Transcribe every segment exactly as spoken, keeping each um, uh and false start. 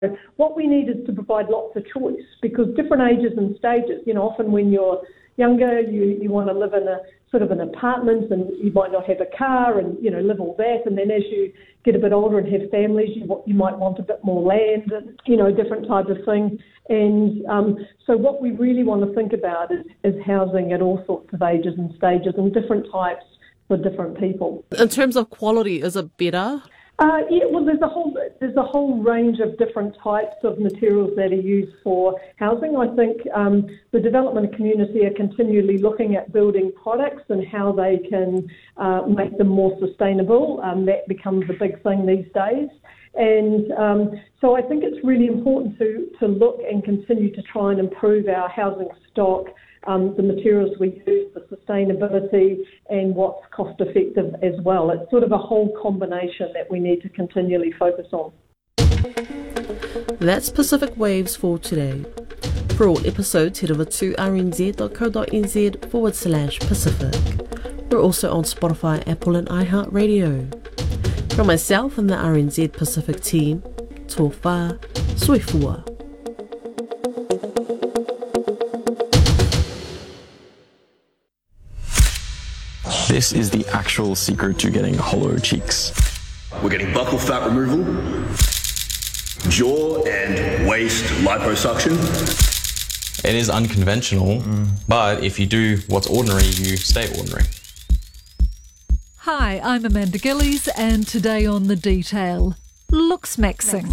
What we need is to provide lots of choice, because different ages and stages, you know, often when you're younger, you, you want to live in a sort of an apartment and you might not have a car and, you know, live all that. And then as you get a bit older and have families, you, you might want a bit more land and, you know, different type of thing. And um, so what we really want to think about is, is housing at all sorts of ages and stages and different types for different people. In terms of quality, is it better? Uh, yeah, well, there's a whole there's a whole range of different types of materials that are used for housing. I think um, the development community are continually looking at building products and how they can uh, make them more sustainable. Um, that becomes a big thing these days. And um, so I think it's really important to, to look and continue to try and improve our housing stock, um, the materials we use, the sustainability, and what's cost effective as well. It's sort of a whole combination that we need to continually focus on. That's Pacific Waves for today. For all episodes, head over to rnz.co.nz forward slash Pacific. We're also on Spotify, Apple and iHeartRadio. From myself and the R N Z Pacific team, tō whā, soi fua. This is the actual secret to getting hollow cheeks. We're getting buccal fat removal, jaw and waist liposuction. It is unconventional, mm. but if you do what's ordinary, you stay ordinary. Hi, I'm Amanda Gillies, and today on The Detail, looks maxing.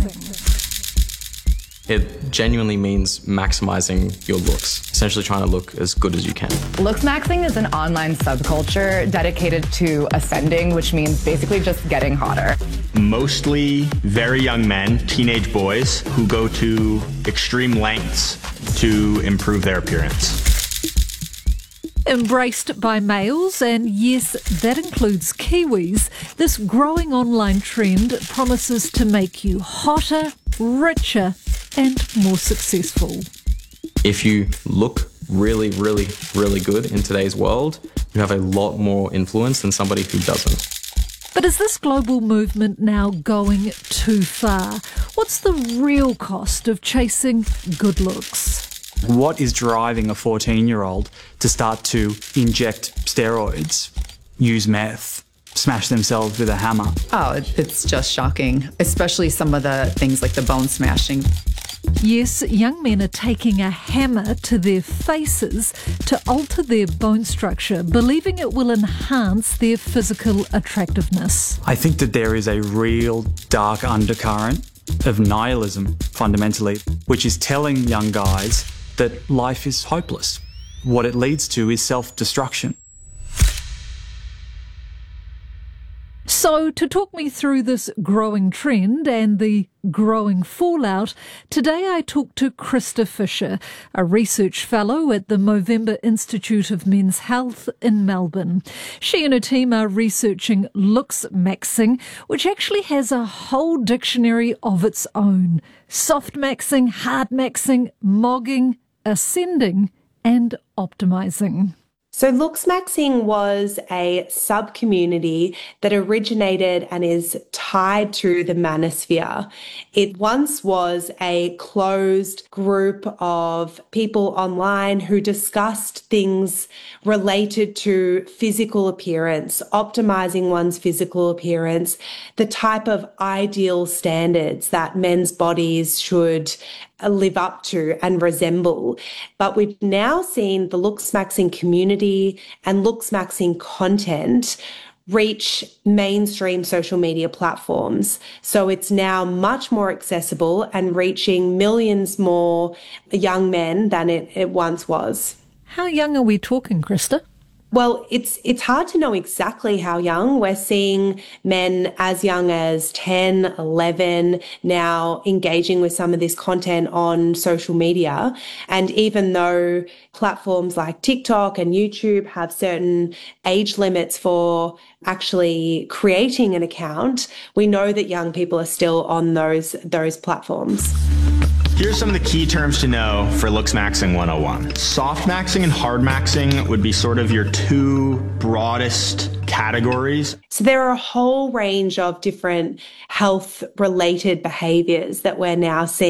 It genuinely means maximizing your looks, essentially trying to look as good as you can. Looks maxing is an online subculture dedicated to ascending, which means basically just getting hotter. Mostly very young men, teenage boys, who go to extreme lengths to improve their appearance. Embraced by males, and yes, that includes Kiwis, this growing online trend promises to make you hotter, richer, and more successful. If you look really, really, really good in today's world, you have a lot more influence than somebody who doesn't. But is this global movement now going too far? What's the real cost of chasing good looks? What is driving a fourteen-year-old to start to inject steroids, use meth, smash themselves with a hammer? Oh, it's just shocking, especially some of the things like the bone smashing. Yes, young men are taking a hammer to their faces to alter their bone structure, believing it will enhance their physical attractiveness. I think that there is a real dark undercurrent of nihilism, fundamentally, which is telling young guys that life is hopeless. What it leads to is self-destruction. So, to talk me through this growing trend and the growing fallout, today I talked to Krista Fisher, a research fellow at the Movember Institute of Men's Health in Melbourne. She and her team are researching looks maxing, which actually has a whole dictionary of its own. Soft maxing, hard maxing, mogging, ascending, and optimizing. So looks maxing was a sub-community that originated and is tied to the manosphere. It once was a closed group of people online who discussed things related to physical appearance, optimizing one's physical appearance, the type of ideal standards that men's bodies should live up to and resemble. But we've now seen the looks maxing community and looks maxing content reach mainstream social media platforms. So it's now much more accessible and reaching millions more young men than it, it once was. How young are we talking, Krista? Well, it's it's hard to know exactly how young. We're seeing men as young as ten, eleven now engaging with some of this content on social media. And even though platforms like TikTok and YouTube have certain age limits for actually creating an account, we know that young people are still on those those platforms. Here's some of the key terms to know for looks maxing one oh one. Soft maxing and hard maxing would be sort of your two broadest categories. So there are a whole range of different health-related behaviours that we're now seeing